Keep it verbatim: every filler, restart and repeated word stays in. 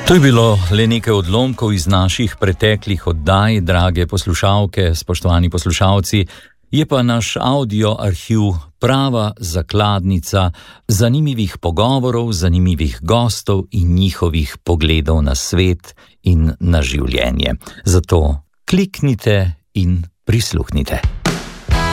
To je bilo le nekaj odlomkov iz naših preteklih oddaj, drage poslušalke, spoštovani poslušalci. Je pa naš audio arhiv prava zakladnica zanimivih pogovorov, zanimivih gostov in njihovih pogledov na svet in na življenje. Zato kliknite in prisluhnite.